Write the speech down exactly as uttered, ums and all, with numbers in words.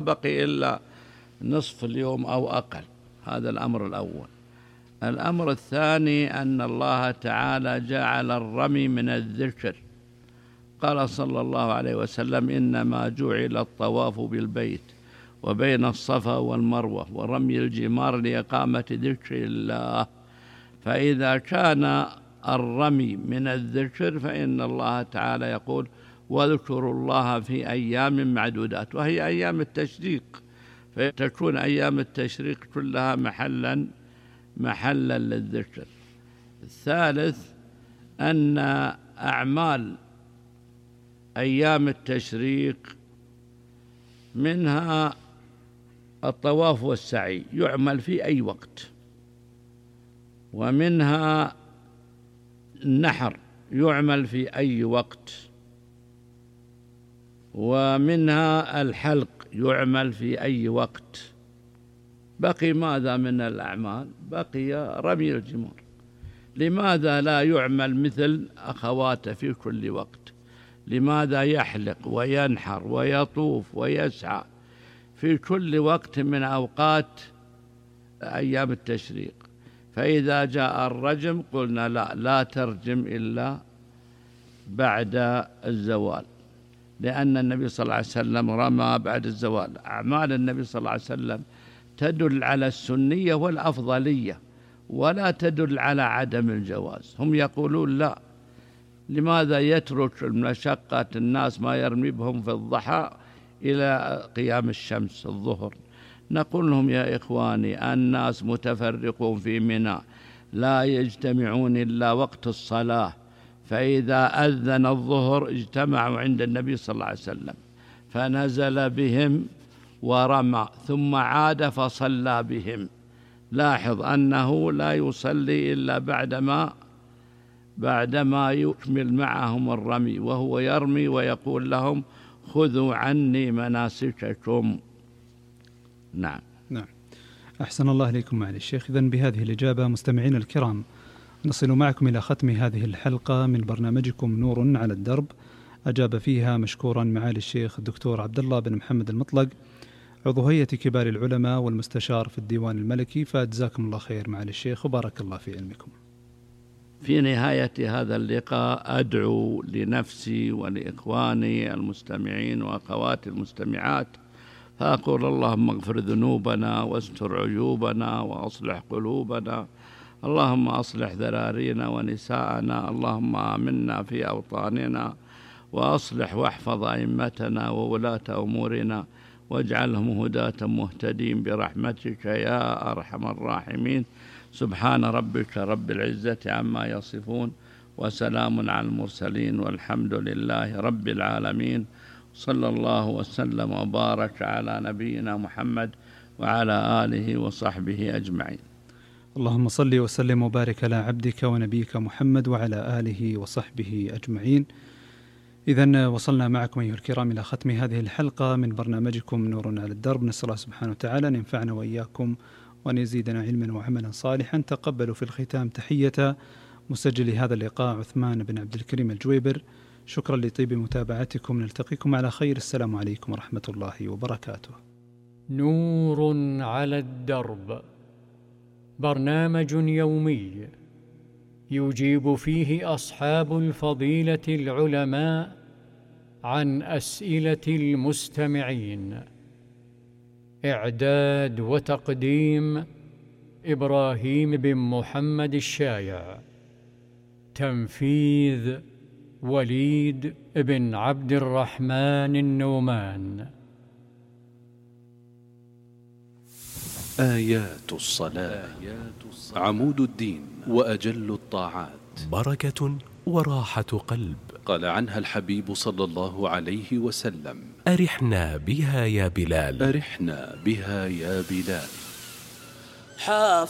بقي إلا نصف اليوم أو أقل. هذا الأمر الأول. الأمر الثاني أن الله تعالى جعل الرمي من الذكر. قال صلى الله عليه وسلم: إنما جعل الطواف بالبيت وبين الصفا والمروة ورمي الجمار لإقامة ذكر الله. فإذا كان الرمي من الذكر فإن الله تعالى يقول: واذكروا الله في أيام معدودات، وهي أيام التشريق، فتكون أيام التشريق كلها محلا محلا للذكر. الثالث أن أعمال أيام التشريق منها الطواف والسعي يعمل في أي وقت، ومنها النحر يعمل في أي وقت، ومنها الحلق يعمل في أي وقت. بقي ماذا من الأعمال؟ بقي رمي الجمار. لماذا لا يعمل مثل أخواته في كل وقت؟ لماذا يحلق وينحر ويطوف ويسعى في كل وقت من أوقات أيام التشريق؟ فإذا جاء الرجم قلنا لا لا ترجم إلا بعد الزوال، لأن النبي صلى الله عليه وسلم رمى بعد الزوال. أعمال النبي صلى الله عليه وسلم تدل على السنية والأفضلية، ولا تدل على عدم الجواز. هم يقولون لا، لماذا يترك المشقة الناس ما يرمي بهم في الضحى إلى قيام الشمس الظهر؟ نقول لهم: يا إخواني، الناس متفرقون في منى، لا يجتمعون إلا وقت الصلاة، فإذا أذن الظهر اجتمعوا عند النبي صلى الله عليه وسلم فنزل بهم ورمى، ثم عاد فصلى بهم. لاحظ أنه لا يصلي إلا بعدما بعدما يكمل معهم الرمي، وهو يرمي ويقول لهم: خذوا عني مناسككم. نعم. نعم، أحسن الله إليكم معالي الشيخ. إذن بهذه الإجابة مستمعين الكرام نصل معكم إلى ختم هذه الحلقة من برنامجكم نور على الدرب، أجاب فيها مشكورا معالي الشيخ الدكتور عبد الله بن محمد المطلق، عضو هيئة كبار العلماء والمستشار في الديوان الملكي. فجزاكم الله خير معالي الشيخ، وبارك الله في علمكم. في نهاية هذا اللقاء أدعو لنفسي ولإخواني المستمعين وأخواتي المستمعات، فأقول: اللهم اغفر ذنوبنا واستر عيوبنا وأصلح قلوبنا، اللهم أصلح ذرارينا ونساءنا، اللهم آمنا في أوطاننا، وأصلح واحفظ أئمتنا وولاة أمورنا، واجعلهم هداة مهتدين برحمتك يا أرحم الراحمين. سبحان ربك رب العزة عما يصفون، وسلام على المرسلين، والحمد لله رب العالمين. صلى الله وسلم وبارك على نبينا محمد وعلى آله وصحبه أجمعين. اللهم صل وسلم وبارك على عبدك ونبيك محمد وعلى آله وصحبه أجمعين. إذن وصلنا معكم أيها الكرام إلى ختم هذه الحلقة من برنامجكم نور على الدرب. نسأل الله سبحانه وتعالى أن ينفعنا وإياكم وأن يزيدنا علما وعملا صالحا. تقبلوا في الختام تحية مسجل هذا اللقاء عثمان بن عبد الكريم الجويبر. شكرا لطيب متابعتكم، نلتقيكم على خير. السلام عليكم ورحمة الله وبركاته. نور على الدرب، برنامج يومي يجيب فيه أصحاب الفضيلة العلماء عن أسئلة المستمعين. إعداد وتقديم إبراهيم بن محمد الشايع. تنفيذ وليد بن عبد الرحمن النومان. آيات الصلاة عمود الدين وأجل الطاعات، بركة وراحة قلب. قال عنها الحبيب صلى الله عليه وسلم: أرحنا بها يا بلال، أرحنا بها يا بلال.